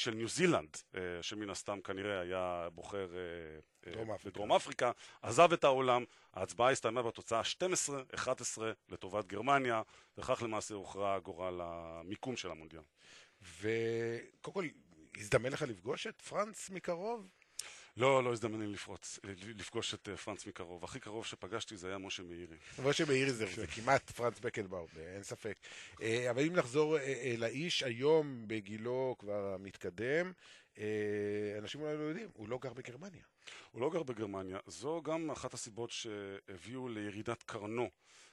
של ניו זילנד, שמן הסתם כנראה היה בוחר בדרום אפריקה. אפריקה, עזב את העולם, ההצבעה הסתיימה בתוצאה 12-11 לטובת גרמניה, וכך למעשה הוכרע גורל המיקום של המונדיאל. וקודם כל, הזדמן לך לפגוש את פרנץ מקרוב? לא הזדמן לי לפגוש את פרנץ מקרוב. הכי קרוב שפגשתי זה היה משה מאירי. משה מאירי זה כמעט פרנץ בקנבאום, אין ספק. אבל אם נחזור לאיש, היום בגילו כבר מתקדם, אנשים אולי לא יודעים, הוא לא גר בגרמניה. הוא לא גר בגרמניה. זו גם אחת הסיבות שהביאו לירידת קרנו.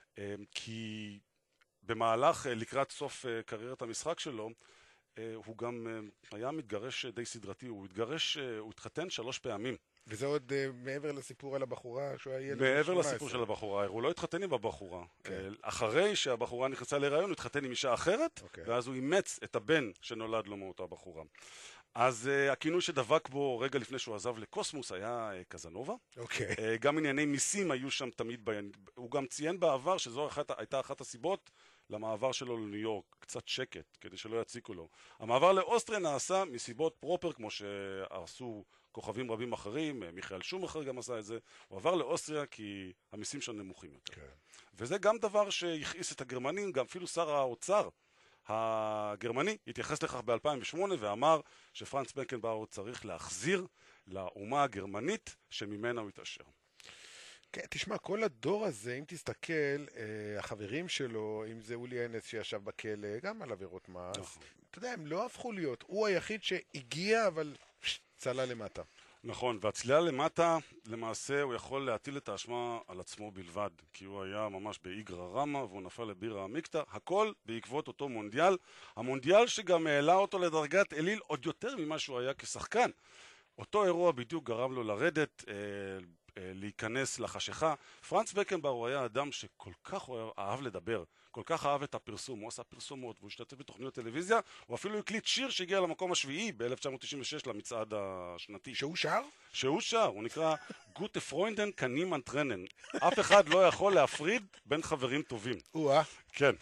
כי במהלך, לקראת סוף קריירת המשחק שלו, הוא גם היה מתגרש די סדרתי, הוא התחתן 3 פעמים. וזה עוד מעבר לסיפור על הבחורה שהוא היה ילד מעבר לסיפור של הבחורה, הוא לא התחתן עם הבחורה. אחרי שהבחורה נכנסה להיריון, הוא התחתן עם אישה אחרת, ואז הוא אימץ את הבן שנולד לו מאותה בחורה. אז הכינוי שדבק בו רגע לפני שהוא עזב לקוסמוס היה קזנובה. גם ענייני מיסים היו שם תמיד, הוא גם ציין בעבר שזו הייתה אחת הסיבות למעבר שלו לניו יורק, קצת שקט, כדי שלא יציקו לו. המעבר לאוסטריה נעשה מסיבות פרופר, כמו שעשו כוכבים רבים אחרים, מיכאל שומאכר גם עשה את זה, הוא עבר לאוסטריה כי המיסים שם נמוכים יותר. וזה גם דבר שהכעיס את הגרמנים, גם אפילו שר האוצר הגרמני התייחס לכך ב-2008 ואמר שפרנץ בקנבאואר צריך להחזיר לאומה הגרמנית שממנה הוא התעשר. כן, תשמע, כל הדור הזה, אם תסתכל, החברים שלו, אם זה אולי אנס שישב בכלא, גם על עבירות מס, אתה יודע, הם לא הפכו להיות. הוא היחיד שהגיע, אבל צלה למטה. נכון, והצלילה למטה, למעשה הוא יכול להטיל את האשמה על עצמו בלבד, כי הוא היה ממש באיגרא רמא, והוא נפל לבירא עמיקתא, הכל בעקבות אותו מונדיאל, המונדיאל שגם העלה אותו לדרגת אליל עוד יותר ממה שהוא היה כשחקן. אותו אירוע בדיוק גרם לו לרדת, להיכנס לחשיכה. פרנץ בקנבאואר היה אדם שכל כך אהב לדבר, כל כך אהב את הפרסום, הוא עשה פרסומות והוא השתתף בתוכניות טלוויזיה, הוא אפילו הקליט שיר שהגיע למקום השביעי ב-1996 למצעד השנתי. שהוא שר? שהוא שר, הוא נקרא גוטה פרוינדן קנימן טרנן. אף אחד לא יכול להפריד בין חברים טובים. כן.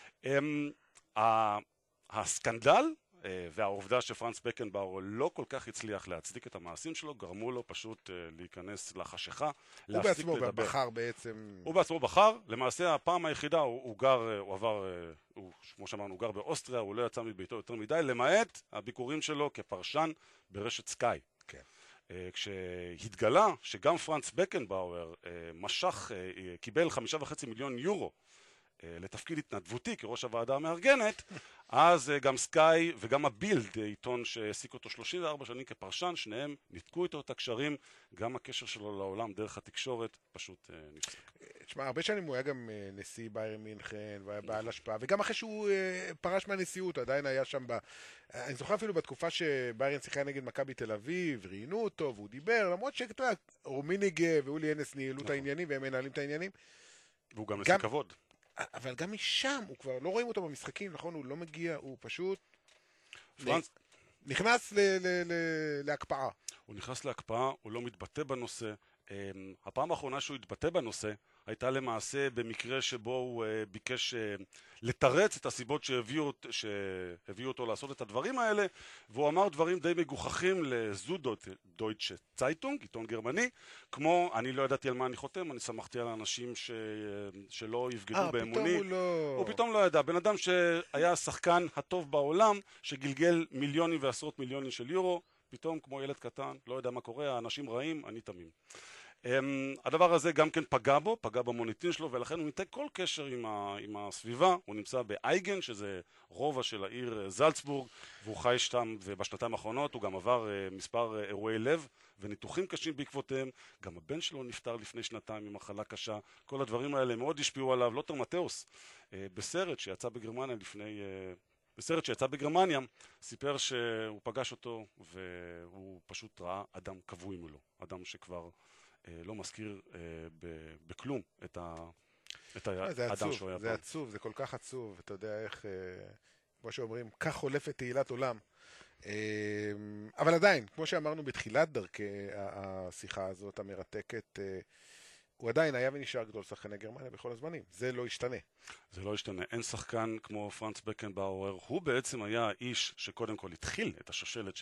הסקנדל והעובדה שפרנץ בקנבאואר לא כל כך הצליח להצדיק את המעשים שלו, גרמו לו פשוט להיכנס לחשיכה, להפסיק לדבר. הוא בעצמו בחר בעצם... הוא בעצמו בחר, למעשה הפעם היחידה הוא עבר, כמו שאמרנו, הוא גר באוסטריה, הוא לא יצא מביתו יותר מדי, למעט הביקורים שלו כפרשן ברשת סקאי. כן. כשהתגלה שגם פרנץ בקנבאואר קיבל 5.5 מיליון יורו לתפקיד התנדבותי כראש הוועדה המארגנת, אז גם סקאי וגם הבילד, עיתון שהעסיק אותו 34 שנים כפרשן, שניהם ניתקו איתו את הקשרים, גם הקשר שלו לעולם דרך התקשורת פשוט נפסק. תשמע, הרבה שנים הוא היה גם נשיא ביירן מינכן, והיה בעל השפעה, וגם אחרי שהוא פרש מהנשיאות, עדיין היה שם אני זוכר אפילו בתקופה שביירן שיחקה נגד מכבי תל אביב, ראיינו אותו, והוא דיבר, למרות שאתה יודע, רומיניגה ואולי אנס ניהלו את העניינים, והם מנהלים את העניינים. והוא גם נשיא כבוד. אבל גם משם, הוא כבר לא רואים אותו במשחקים, נכון? הוא לא מגיע, הוא פשוט נכנס להקפאה. הוא נכנס להקפאה, הוא לא מתבטא בנושא. הפעם האחרונה שהוא התבטא בנושא הייתה למעשה במקרה שבו הוא ביקש לתרץ את הסיבות שהביאו אותו לעשות את הדברים האלה, והוא אמר דברים די מגוחכים לזו דויטשה צייטונג, עיתון גרמני, כמו אני לא ידעתי על מה אני חותם, אני שמחתי על האנשים שלא יפגעו באמוני. הוא פתאום לא ידע, בן אדם שהיה השחקן הטוב בעולם, שגלגל מיליונים ועשרות מיליונים של יורו, פתאום כמו ילד קטן, לא יודע מה קורה, האנשים רעים, אני תמים. הדבר הזה גם כן פגע במוניטין שלו, ולכן הוא ניתק כל קשר עם הסביבה. הוא נמצא באייגן, שזה רובע של העיר זלצבורג, והוא חי שם, ובשנתיים האחרונות הוא גם עבר מספר אירועי לב וניתוחים קשים בעקבותיהם. גם הבן שלו נפטר לפני שנתיים עם מחלה קשה. כל הדברים האלה מאוד השפיעו עליו. לוטר מתאוס, בסרט שיצא בגרמניה, סיפר שהוא פגש אותו והוא פשוט ראה אדם כבוי מולו, אדם שכבר לא מזכיר בכלום את האדם שהוא היה פעם. זה עצוב, זה כל כך עצוב, אתה יודע איך, כמו שאומרים, כך חולפת תהילת עולם. אבל עדיין, כמו שאמרנו בתחילת דרכי השיחה הזאת המרתקת, הוא עדיין היה ונשאר גדול שחקני גרמניה בכל הזמנים. זה לא ישתנה. זה לא ישתנה. אין שחקן כמו פרנץ בקנבאואר. הוא בעצם היה האיש שקודם כל התחיל את השושלת